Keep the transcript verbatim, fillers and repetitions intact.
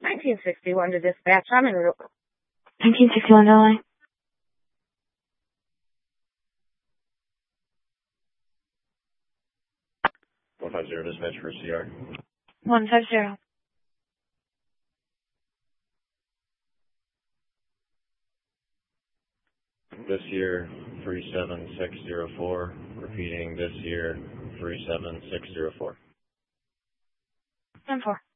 nineteen sixty-one to dispatch. I'm in route. nineteen sixty-one to line. one five zero dispatch for C R. one five zero. This year, three seven six zero four. Repeating, this year, three seven six zero four. ten four.